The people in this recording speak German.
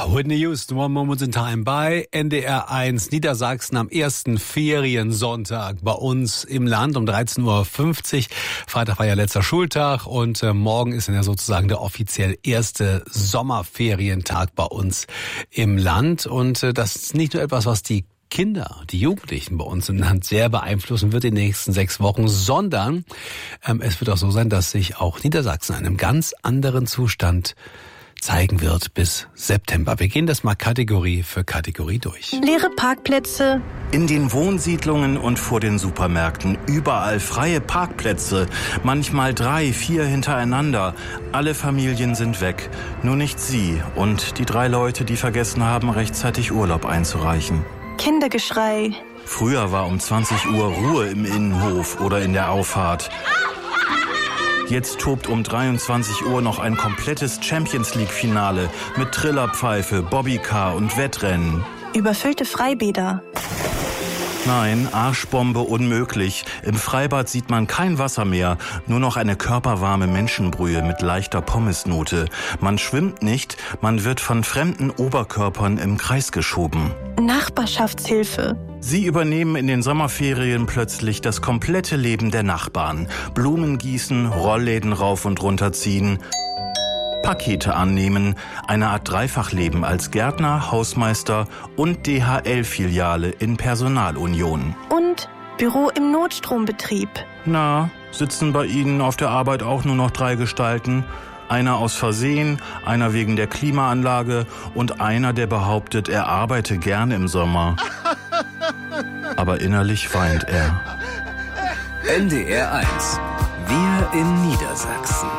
Whitney Houston, One Moment in Time bei NDR 1 Niedersachsen am ersten Feriensonntag bei uns im Land um 13.50 Uhr. Freitag war ja letzter Schultag und morgen ist dann ja sozusagen der offiziell erste Sommerferientag bei uns im Land. Und das ist nicht nur etwas, was die Kinder, die Jugendlichen bei uns im Land sehr beeinflussen wird in den nächsten 6 Wochen, sondern es wird auch so sein, dass sich auch Niedersachsen in einem ganz anderen Zustand zeigen wird bis September. Wir gehen das mal Kategorie für Kategorie durch. Leere Parkplätze. In den Wohnsiedlungen und vor den Supermärkten überall freie Parkplätze. Manchmal 3, 4 hintereinander. Alle Familien sind weg. Nur nicht sie und die 3 Leute, die vergessen haben, rechtzeitig Urlaub einzureichen. Kindergeschrei. Früher war um 20 Uhr Ruhe im Innenhof oder in der Auffahrt. Jetzt tobt um 23 Uhr noch ein komplettes Champions-League-Finale mit Trillerpfeife, Bobbycar und Wettrennen. Überfüllte Freibäder. Nein, Arschbombe unmöglich. Im Freibad sieht man kein Wasser mehr, nur noch eine körperwarme Menschenbrühe mit leichter Pommesnote. Man schwimmt nicht, man wird von fremden Oberkörpern im Kreis geschoben. Nachbarschaftshilfe. Sie übernehmen in den Sommerferien plötzlich das komplette Leben der Nachbarn. Blumen gießen, Rollläden rauf und runter ziehen, Pakete annehmen, eine Art Dreifachleben als Gärtner, Hausmeister und DHL-Filiale in Personalunion. Und Büro im Notstrombetrieb. Na, sitzen bei Ihnen auf der Arbeit auch nur noch 3 Gestalten? Einer aus Versehen, einer wegen der Klimaanlage und einer, der behauptet, er arbeite gern im Sommer. Aber innerlich weint er. NDR 1. Wir in Niedersachsen.